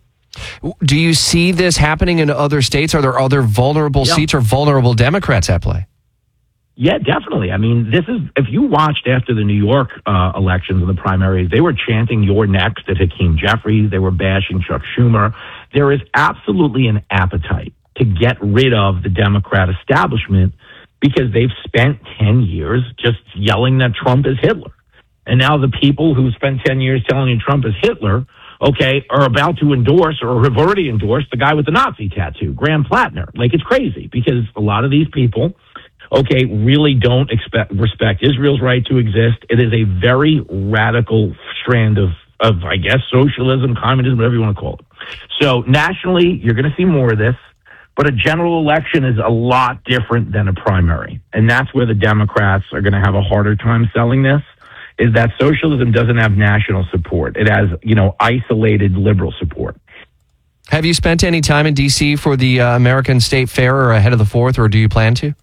Do you see this happening in other states? Are there other vulnerable seats or vulnerable Democrats at play? Yeah, definitely. I mean, if you watched after the New York elections and the primaries, they were chanting "You're next" at Hakeem Jeffries. They were bashing Chuck Schumer. There is absolutely an appetite to get rid of the Democrat establishment because they've spent 10 years just yelling that Trump is Hitler. And now the people who spent 10 years telling you Trump is Hitler, are about to endorse or have already endorsed the guy with the Nazi tattoo, Graham Plattner. Like, it's crazy because a lot of these people really don't respect Israel's right to exist. It is a very radical strand of I guess, socialism, communism, whatever you want to call it. So nationally, you're going to see more of this, but a general election is a lot different than a primary. And that's where the Democrats are going to have a harder time selling this, is that socialism doesn't have national support. It has, isolated liberal support. Have you spent any time in D.C. for the American State Fair or ahead of the 4th, or do you plan to?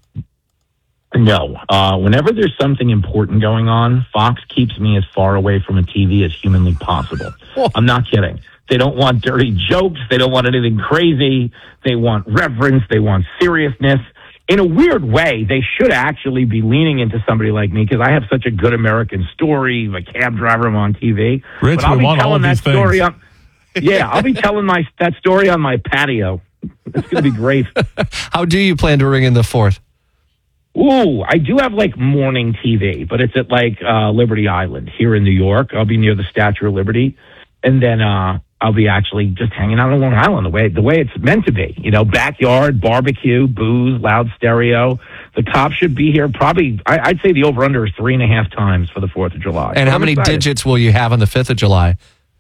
No. Whenever there's something important going on, Fox keeps me as far away from a TV as humanly possible. I'm not kidding. They don't want dirty jokes. They don't want anything crazy. They want reverence. They want seriousness. In a weird way, they should actually be leaning into somebody like me because I have such a good American story. I'm a cab driver. I'm on TV. Rich, but I'll be telling that story on. I'll be telling that story on my patio. It's going to be great. How do you plan to ring in the 4th? Ooh, I do have morning TV, but it's at Liberty Island here in New York. I'll be near the Statue of Liberty, and then I'll be actually just hanging out on Long Island the way it's meant to be. Backyard, barbecue, booze, loud stereo. The cops should be here probably. I'd say the over/under is 3.5 times for the 4th of July. And how many digits will you have on the 5th of July?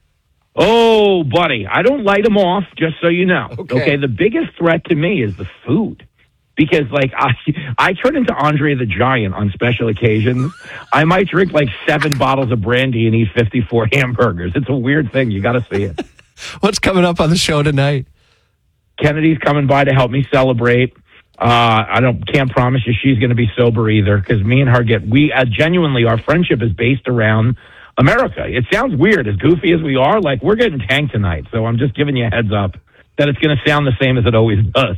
Oh, buddy, I don't light them off. Just so you know. Okay, the biggest threat to me is the food. Because, I turn into Andre the Giant on special occasions. I might drink 7 bottles of brandy and eat 54 hamburgers. It's a weird thing. You got to see it. What's coming up on the show tonight? Kennedy's coming by to help me celebrate. Can't promise you she's going to be sober either, because me and her genuinely, our friendship is based around America. It sounds weird, as goofy as we are. Like, we're getting tanked tonight, so I'm just giving you a heads up that it's going to sound the same as it always does.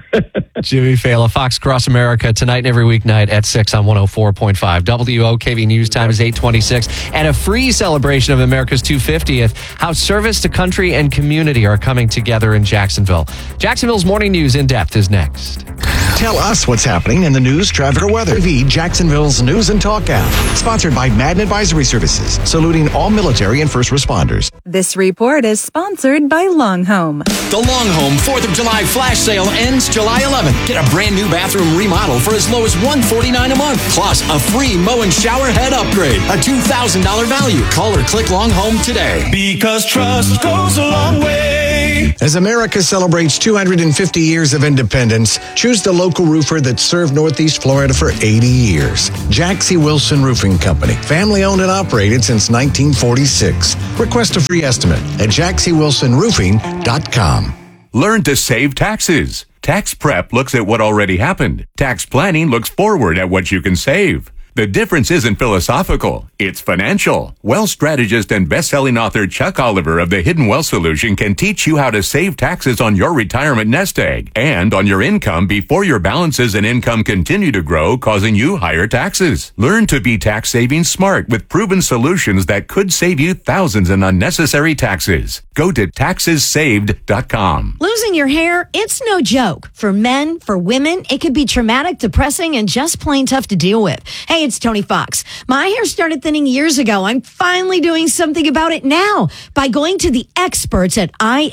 Jimmy Fallon, Fox Cross America, tonight and every weeknight at 6 on 104.5. WOKV News Time is 8:26. And a free celebration of America's 250th. How service to country and community are coming together in Jacksonville. Jacksonville's Morning News in depth is next. Tell us what's happening in the news, traffic, or weather. Jacksonville's News and Talk app. Sponsored by Madden Advisory Services, saluting all military and first responders. This report is sponsored by Longhome. The Longhome 4th of July flash sale ends July 11th. Get a brand new bathroom remodel for as low as $149 a month. Plus, a free mow and shower head upgrade. A $2,000 value. Call or click Longhome today. Because trust goes a long way. As America celebrates 250 years of independence, choose the local roofer that served Northeast Florida for 80 years. Jack C. Wilson Roofing Company. Family owned and operated since 1946. Request a free estimate at jackcwilsonroofing.com. Learn to save taxes. Tax prep looks at what already happened. Tax planning looks forward at what you can save. The difference isn't philosophical, it's financial. Wealth strategist and best-selling author Chuck Oliver of the Hidden Wealth Solution can teach you how to save taxes on your retirement nest egg and on your income before your balances and income continue to grow, causing you higher taxes. Learn to be tax saving smart with proven solutions that could save you thousands in unnecessary taxes. Go to taxessaved.com. Losing your hair, it's no joke. For men, for women, it could be traumatic, depressing, and just plain tough to deal with. Hey, it's Tony Fox. My hair started thinning years ago. I'm finally doing something about it now by going to the experts at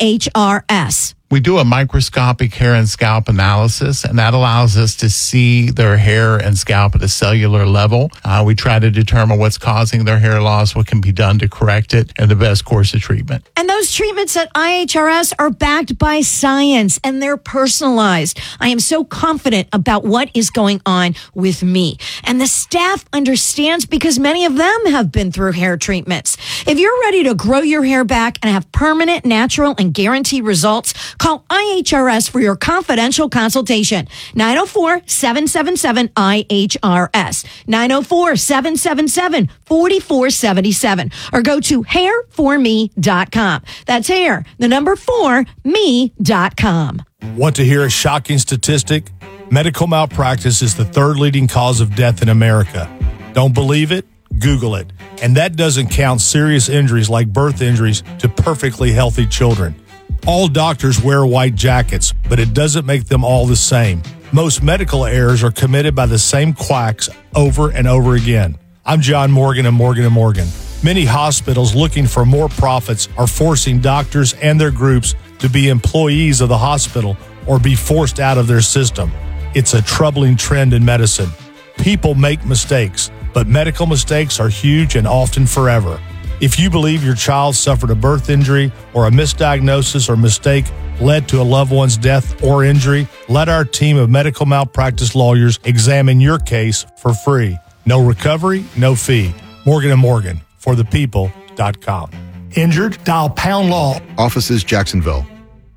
IHRS. We do a microscopic hair and scalp analysis, and that allows us to see their hair and scalp at a cellular level. We try to determine what's causing their hair loss, what can be done to correct it, and the best course of treatment. And those treatments at IHRS are backed by science, and they're personalized. I am so confident about what is going on with me. And the staff understands because many of them have been through hair treatments. If you're ready to grow your hair back and have permanent, natural, and guaranteed results, call IHRS for your confidential consultation. 904-777-IHRS. 904-777-4477. Or go to hair4me.com. That's hair, the number 4me.com. Want to hear a shocking statistic? Medical malpractice is the third leading cause of death in America. Don't believe it? Google it. And that doesn't count serious injuries like birth injuries to perfectly healthy children. All doctors wear white jackets, but it doesn't make them all the same. Most medical errors are committed by the same quacks over and over again. I'm John Morgan of Morgan & Morgan. Many hospitals looking for more profits are forcing doctors and their groups to be employees of the hospital or be forced out of their system. It's a troubling trend in medicine. People make mistakes, but medical mistakes are huge and often forever. If you believe your child suffered a birth injury or a misdiagnosis or mistake led to a loved one's death or injury, let our team of medical malpractice lawyers examine your case for free. No recovery, no fee. Morgan & Morgan, forthepeople.com. Injured? Dial pound law. Offices Jacksonville.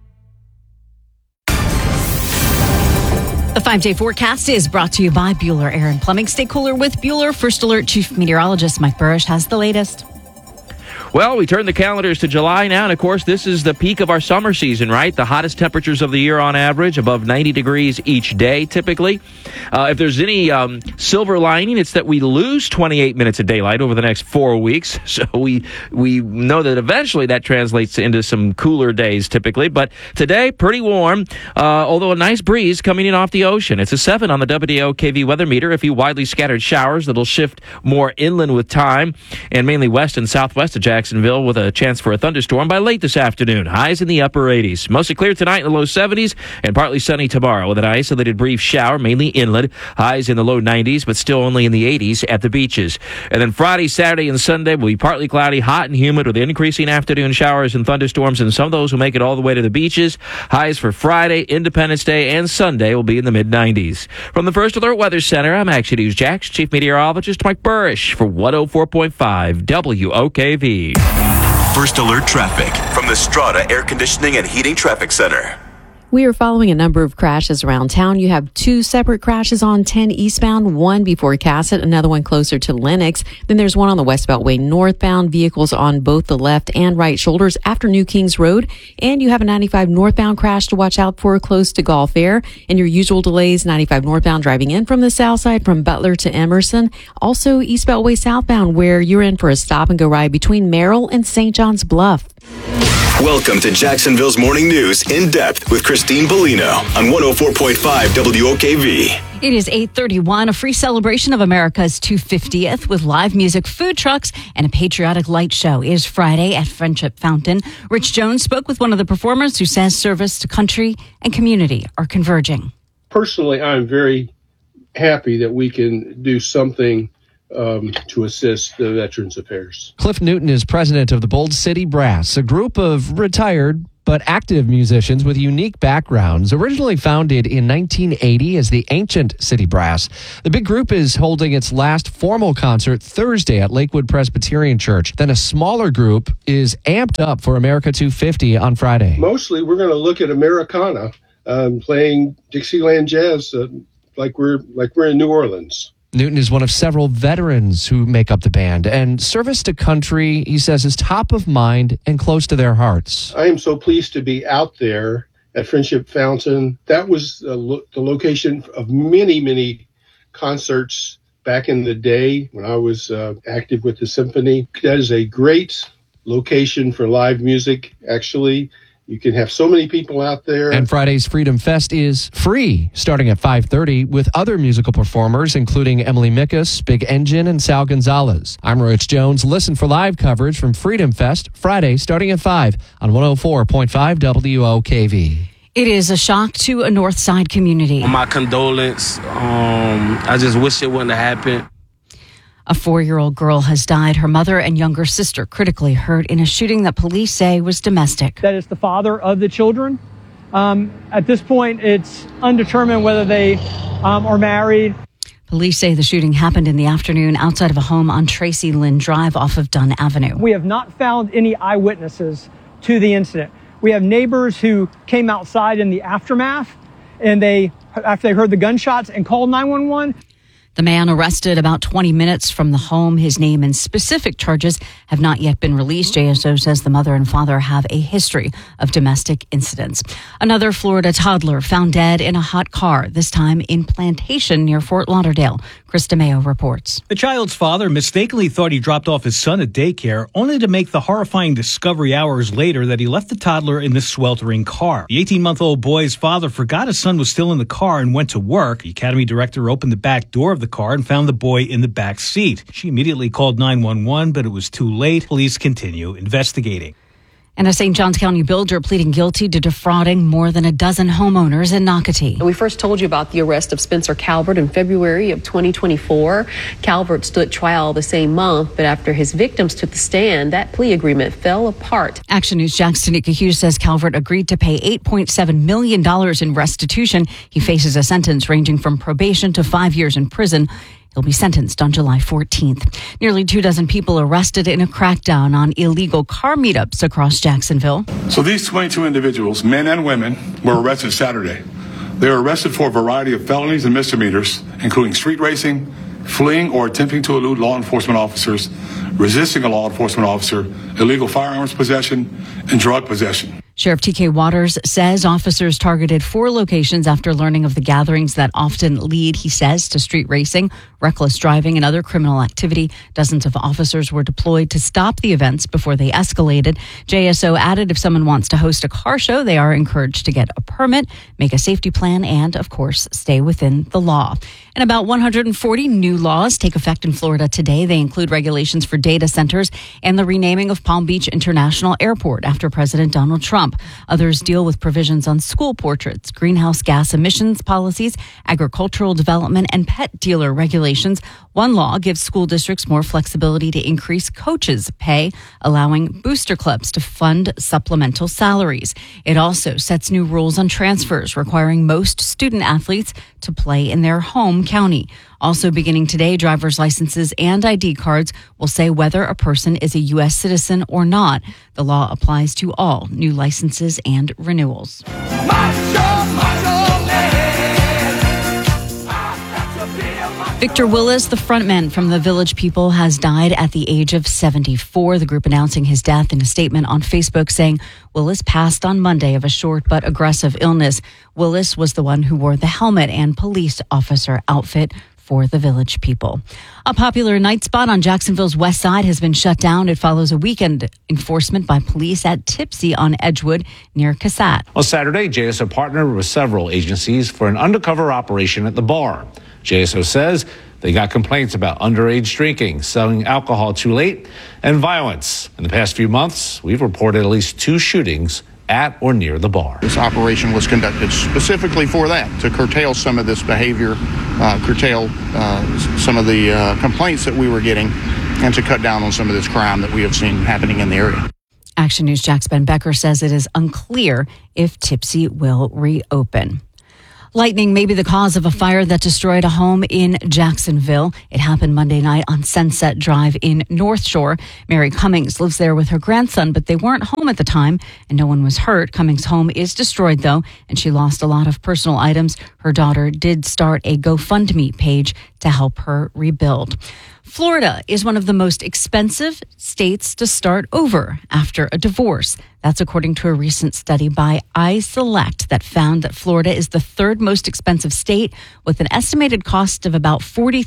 The 5-day forecast is brought to you by Bueller Air and Plumbing. Stay cooler with Bueller. First Alert Chief Meteorologist Mike Burrish has the latest. Well, we turn the calendars to July now, and of course, this is the peak of our summer season, right? The hottest temperatures of the year on average, above 90 degrees each day, typically. If there's any silver lining, it's that we lose 28 minutes of daylight over the next 4 weeks. So we know that eventually that translates into some cooler days, typically. But today, pretty warm, although a nice breeze coming in off the ocean. It's a 7 on the WOKV weather meter. A few widely scattered showers that'll shift more inland with time, and mainly west and southwest of Jacksonville with a chance for a thunderstorm by late this afternoon. Highs in the upper 80s. Mostly clear tonight in the low 70s and partly sunny tomorrow with an isolated brief shower, mainly inland. Highs in the low 90s, but still only in the 80s at the beaches. And then Friday, Saturday, and Sunday will be partly cloudy, hot and humid with increasing afternoon showers and thunderstorms, and some of those will make it all the way to the beaches. Highs for Friday, Independence Day, and Sunday will be in the mid-90s. From the First Alert Weather Center, I'm Action News Jax Chief Meteorologist Mike Burrish for 104.5 WOKV. First Alert Traffic from the Strata Air Conditioning and Heating Traffic Center. We are following a number of crashes around town. You have 2 separate crashes on 10 eastbound, one before Cassett, another one closer to Lenox. Then there's one on the West Beltway northbound, vehicles on both the left and right shoulders after New Kings Road. And you have a 95 northbound crash to watch out for close to Gulf Air. And your usual delays, 95 northbound driving in from the south side from Butler to Emerson. Also East Beltway southbound where you're in for a stop and go ride between Merrill and St. John's Bluff. Welcome to Jacksonville's Morning News in depth with Christine Bellino on 104.5 WOKV. It is 8:31, a free celebration of America's 250th with live music, food trucks, and a patriotic light show. It is Friday at Friendship Fountain. Rich Jones spoke with one of the performers who says service to country and community are converging. Personally, I'm very happy that we can do something to assist the Veterans Affairs. Cliff Newton is president of the Bold City Brass, a group of retired but active musicians with unique backgrounds. Originally founded in 1980 as the Ancient City Brass, the big group is holding its last formal concert Thursday at Lakewood Presbyterian Church. Then a smaller group is amped up for America 250 on Friday. Mostly, we're going to look at Americana, playing Dixieland jazz like we're in New Orleans. Newton is one of several veterans who make up the band, and service to country, he says, is top of mind and close to their hearts. I am so pleased to be out there at Friendship Fountain. That was the location of many, many concerts back in the day when I was active with the symphony. That is a great location for live music, actually. You can have so many people out there. And Friday's Freedom Fest is free, starting at 5:30 with other musical performers, including Emily Mickus, Big Engine, and Sal Gonzalez. I'm Rich Jones. Listen for live coverage from Freedom Fest Friday, starting at 5 on 104.5 WOKV. It is a shock to a North Side community. My condolence. I just wish it wouldn't have happened. A 4-year-old girl has died. Her mother and younger sister critically hurt in a shooting that police say was domestic. That is the father of the children. At this point, it's undetermined whether they are married. Police say the shooting happened in the afternoon outside of a home on Tracy Lynn Drive off of Dunn Avenue. We have not found any eyewitnesses to the incident. We have neighbors who came outside in the aftermath, and after they heard the gunshots and called 911. The man arrested about 20 minutes from the home. His name and specific charges have not yet been released. JSO says the mother and father have a history of domestic incidents. Another Florida toddler found dead in a hot car, this time in Plantation near Fort Lauderdale. Chris DeMeo reports. The child's father mistakenly thought he dropped off his son at daycare, only to make the horrifying discovery hours later that he left the toddler in the sweltering car. The 18-month-old boy's father forgot his son was still in the car and went to work. The academy director opened the back door of the car and found the boy in the back seat. She immediately called 911, but it was too late. Police continue investigating. And a St. Johns County builder pleading guilty to defrauding more than a dozen homeowners in Nocatee. We first told you about the arrest of Spencer Calvert in February of 2024. Calvert stood trial the same month, but after his victims took the stand, that plea agreement fell apart. Action News Jack's Tanika Hughes says Calvert agreed to pay $8.7 million in restitution. He faces a sentence ranging from probation to 5 years in prison. He'll be sentenced on July 14th. Nearly 24 people arrested in a crackdown on illegal car meetups across Jacksonville. So these 22 individuals, men and women, were arrested Saturday. They were arrested for a variety of felonies and misdemeanors, including street racing, fleeing or attempting to elude law enforcement officers, resisting a law enforcement officer, illegal firearms possession, and drug possession. Sheriff T.K. Waters says officers targeted 4 locations after learning of the gatherings that often lead, he says, to street racing, reckless driving, and other criminal activity. Dozens of officers were deployed to stop the events before they escalated. JSO added if someone wants to host a car show, they are encouraged to get a permit, make a safety plan, and, of course, stay within the law. And about 140 new laws take effect in Florida today. They include regulations for data centers and the renaming of Palm Beach International Airport after President Donald Trump. Others deal with provisions on school portraits, greenhouse gas emissions policies, agricultural development, and pet dealer regulations. regulations. One law gives school districts more flexibility to increase coaches' pay, allowing booster clubs to fund supplemental salaries. It also sets new rules on transfers, requiring most student athletes to play in their home county. Also beginning today, driver's licenses and ID cards will say whether a person is a U.S. citizen or not. The law applies to all new licenses and renewals. Victor Willis, the frontman from the Village People, has died at the age of 74. The group announcing his death in a statement on Facebook saying Willis passed on Monday of a short but aggressive illness. Willis was the one who wore the helmet and police officer outfit for the Village People. A popular night spot on Jacksonville's west side has been shut down. It follows a weekend enforcement by police at Tipsy on Edgewood near Casat. On Saturday, JSO partnered with several agencies for an undercover operation at the bar. JSO says they got complaints about underage drinking, selling alcohol too late, and violence. In the past few months, we've reported at least 2 shootings at or near the bar. This operation was conducted specifically for that, to curtail some of this behavior, curtail some of the complaints that we were getting, and to cut down on some of this crime that we have seen happening in the area. Action News' Jack's Ben Becker says it is unclear if Tipsy will reopen. Lightning may be the cause of a fire that destroyed a home in Jacksonville. It happened Monday night on Sunset Drive in North Shore. Mary Cummings lives there with her grandson, but they weren't home at the time, and no one was hurt. Cummings' home is destroyed, though, and she lost a lot of personal items. Her daughter did start a GoFundMe page to help her rebuild. Florida is one of the most expensive states to start over after a divorce. That's according to a recent study by iSelect that found that Florida is the 3rd most expensive state with an estimated cost of about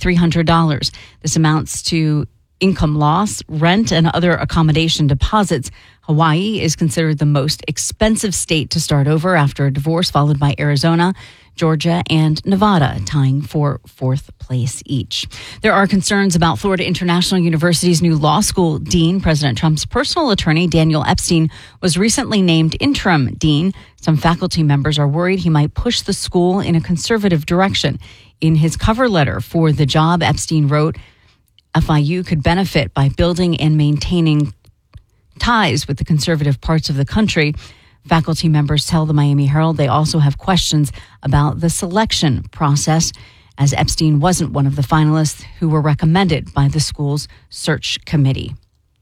$4,300. This amounts to income loss, rent, and other accommodation deposits. Hawaii is considered the most expensive state to start over after a divorce, followed by Arizona, Georgia, and Nevada, tying for 4th place each. There are concerns about Florida International University's new law school dean. President Trump's personal attorney, Daniel Epstein, was recently named interim dean. Some faculty members are worried he might push the school in a conservative direction. In his cover letter for the job, Epstein wrote, FIU could benefit by building and maintaining ties with the conservative parts of the country. Faculty members tell the Miami Herald they also have questions about the selection process, as Epstein wasn't one of the finalists who were recommended by the school's search committee.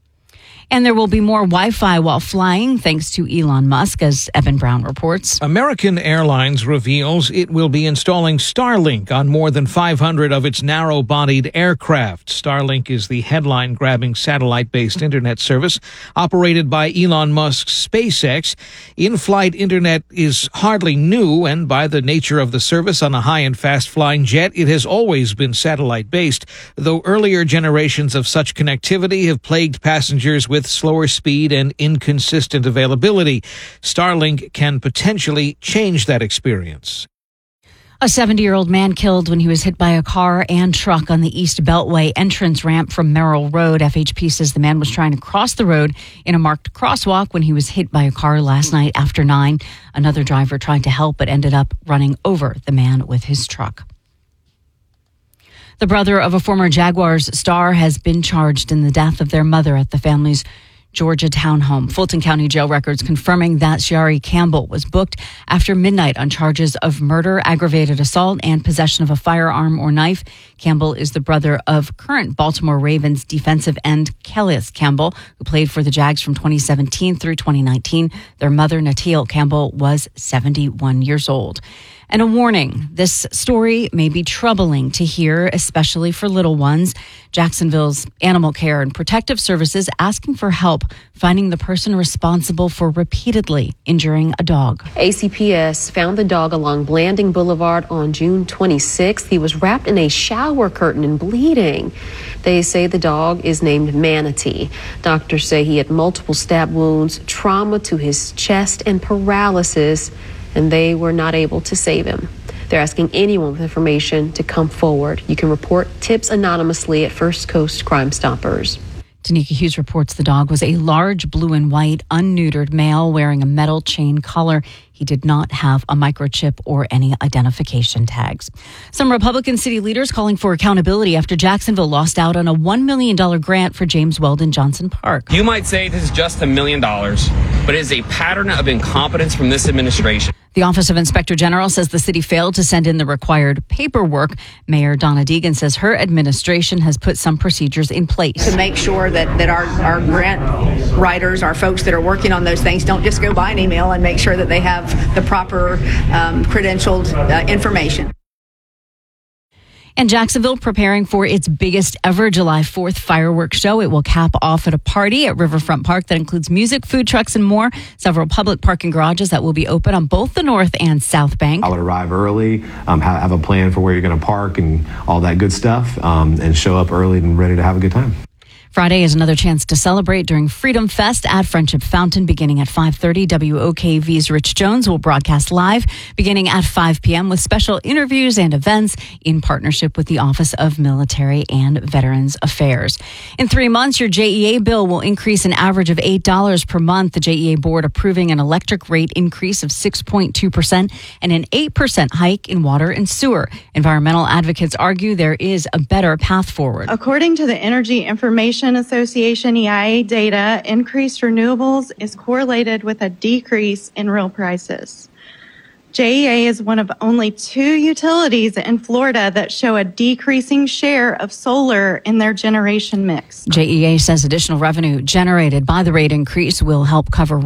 And there will be more Wi-Fi while flying, thanks to Elon Musk, as Evan Brown reports. American Airlines reveals it will be installing Starlink on more than 500 of its narrow-bodied aircraft. Starlink is the headline-grabbing satellite-based internet service operated by Elon Musk's SpaceX. In-flight internet is hardly new, and by the nature of the service on a high and fast-flying jet, it has always been satellite-based, though earlier generations of such connectivity have plagued passengers with slower speed and inconsistent availability. Starlink can potentially change that experience. A 70-year-old man killed when he was hit by a car and truck on the East Beltway entrance ramp from Merrill Road. FHP says the man was trying to cross the road in a marked crosswalk when he was hit by a car last night after 9. Another driver tried to help but ended up running over the man with his truck. The brother of a former Jaguars star has been charged in the death of their mother at the family's Georgia townhome. Fulton County jail records confirming that Shari Campbell was booked after midnight on charges of murder, aggravated assault, and possession of a firearm or knife. Campbell is the brother of current Baltimore Ravens defensive end Kellis Campbell, who played for the Jags from 2017 through 2019. Their mother, Natil Campbell, was 71 years old. And a warning, this story may be troubling to hear, especially for little ones. Jacksonville's Animal Care and Protective Services asking for help finding the person responsible for repeatedly injuring a dog. ACPS found the dog along Blanding Boulevard on June 26th. He was wrapped in a shower curtain and bleeding. They say the dog is named Manatee. Doctors say he had multiple stab wounds, trauma to his chest, and paralysis, and they were not able to save him. They're asking anyone with information to come forward. You can report tips anonymously at First Coast Crime Stoppers. Tanika Hughes reports the dog was a large blue and white, unneutered male wearing a metal chain collar. He He did not have a microchip or any identification tags. Some Republican city leaders calling for accountability after Jacksonville lost out on a $1 million grant for James Weldon Johnson Park. You might say this is just $1 million, but it is a pattern of incompetence from this administration. The Office of Inspector General says the city failed to send in the required paperwork. Mayor Donna Deegan says her administration has put some procedures in place to make sure that our grant writers, our folks that are working on those things, don't just go by an email and make sure that they have the proper credentialed information. And Jacksonville preparing for its biggest ever July 4th fireworks show. It will cap off at a party at Riverfront Park that includes music, food trucks, and more. Several public parking garages that will be open on both the North and South Bank. I would arrive early, have a plan for where you're going to park and all that good stuff, and show up early and ready to have a good time. Friday is another chance to celebrate during Freedom Fest at Friendship Fountain beginning at 5:30. WOKV's Rich Jones will broadcast live beginning at 5 p.m. with special interviews and events in partnership with the Office of Military and Veterans Affairs. In 3 months, your JEA bill will increase an average of $8 per month. The JEA board approving an electric rate increase of 6.2% and an 8% hike in water and sewer. Environmental advocates argue there is a better path forward. According to the Energy Information Association EIA data, increased renewables is correlated with a decrease in real prices. JEA is one of only 2 utilities in Florida that show a decreasing share of solar in their generation mix. JEA says additional revenue generated by the rate increase will help cover